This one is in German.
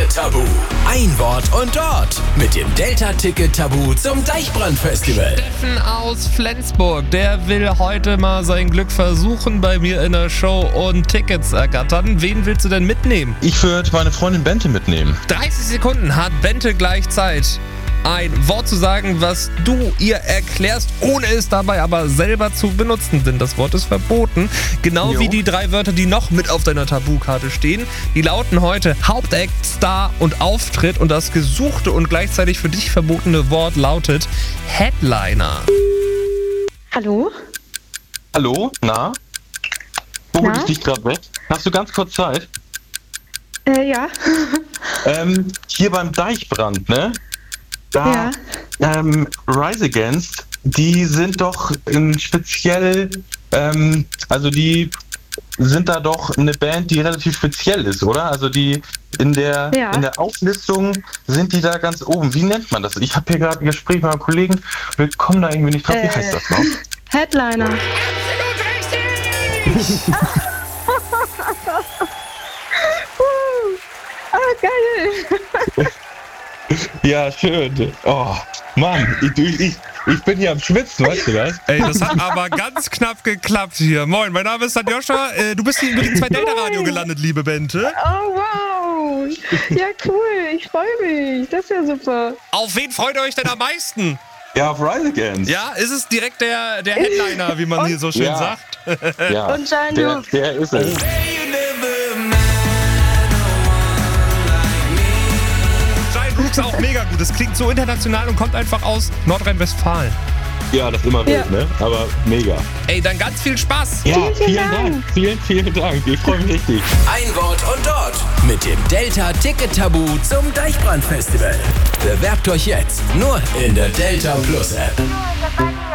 Delta-Ticket-Tabu. Ein Wort und Ort mit dem Delta-Ticket-Tabu zum Deichbrand-Festival. Steffen aus Flensburg, der will heute mal sein Glück versuchen bei mir in der Show und Tickets ergattern. Wen willst du denn mitnehmen? Ich würde meine Freundin Bente mitnehmen. 30 Sekunden hat Bente gleich Zeit, ein Wort zu sagen, was du ihr erklärst, ohne es dabei aber selber zu benutzen, denn das Wort ist verboten. Genau wie die 3 Wörter, die noch mit auf deiner Tabukarte stehen. Die lauten heute Hauptact, Star und Auftritt, und das gesuchte und gleichzeitig für dich verbotene Wort lautet Headliner. Hallo? Hallo? Na? Wo hol ich dich gerade weg? Hast du ganz kurz Zeit? Ja. Hier beim Deichbrand, ne? Da, Rise Against, die sind doch speziell, also die sind da doch eine Band, die relativ speziell ist, oder? Also die in der Auflistung sind die da ganz oben. Wie nennt man das? Ich habe hier gerade ein Gespräch mit meinem Kollegen, wir kommen da irgendwie nicht drauf. Wie heißt das noch? Headliner. Absolut richtig! Geil. Ja, schön. Oh, Mann, ich bin hier am Schwitzen, weißt du das? Ey, das hat aber ganz knapp geklappt hier. Moin, mein Name ist Joshua. Du bist hier übrigens bei Delta Radio gelandet, liebe Bente. Oh, wow. Ja, cool. Ich freue mich. Das ist ja super. Auf wen freut ihr euch denn am meisten? Ja, auf Rise Against. Ja, ist es direkt der Headliner, wie man hier so schön sagt? Ja, und Jean der ist es. Ist auch mega gut. Das klingt so international und kommt einfach aus Nordrhein-Westfalen. Ja, das ist immer wild, ne? Aber mega. Ey, dann ganz viel Spaß. Ja, vielen Dank. Vielen Dank. Ich freue mich richtig. Ein Wort und Ort mit dem Delta-Ticket-Tabu zum Deichbrand-Festival. Bewerbt euch jetzt nur in der Delta Plus App.